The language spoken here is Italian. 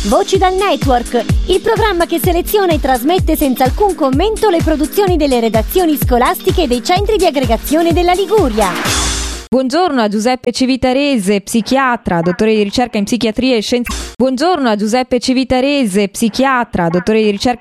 Voci dal Network, il programma che seleziona e trasmette senza alcun commento le produzioni delle redazioni scolastiche dei centri di aggregazione della Liguria. Buongiorno a Giuseppe Civitarese, psichiatra, dottore di ricerca in psichiatria e scienze. Buongiorno a Giuseppe Civitarese, psichiatra, dottore di ricerca